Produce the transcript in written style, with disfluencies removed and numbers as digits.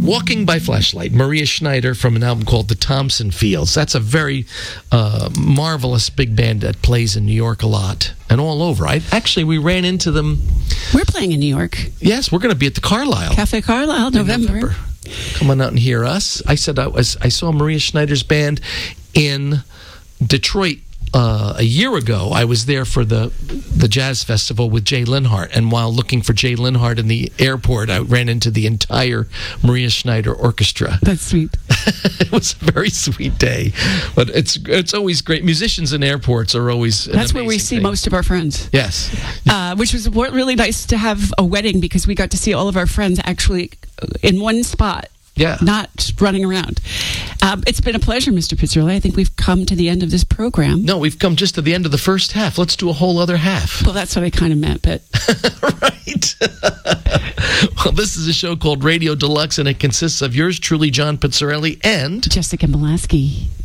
Walking by Flashlight, Maria Schneider from an album called The Thompson Fields. That's a very marvelous big band that plays in New York a lot and all over. We ran into them. We're playing in New York. Yes, we're going to be at the Carlisle. Cafe Carlisle, November. Come on out and hear us. I saw Maria Schneider's band in Detroit a year ago. I was there for the jazz festival with Jay Linhart, and while looking for Jay Linhart in the airport, I ran into the entire Maria Schneider orchestra. That's sweet. It was a very sweet day, but it's always great. Musicians in airports are always that's where we see most of our friends. Yes, which was really nice to have a wedding because we got to see all of our friends actually in one spot. Yeah. Not running around. It's been a pleasure, Mr. Pizzarelli. I think we've come to the end of this program. No, we've come just to the end of the first half. Let's do a whole other half. Well, that's what I kind of meant, but... Right. Well, this is a show called Radio Deluxe, and it consists of yours truly, John Pizzarelli, and... Jessica Molaski.